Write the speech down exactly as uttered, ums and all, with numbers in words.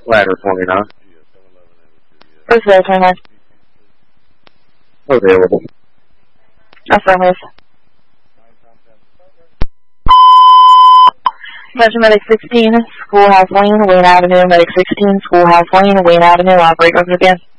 Ladder twenty-nine. Where's the twenty-nine? Available. Affirmative. Attention Medic sixteen, Schoolhouse Lane, Wayne Avenue, Medic sixteen, Schoolhouse Lane, Wayne Avenue, operate over again.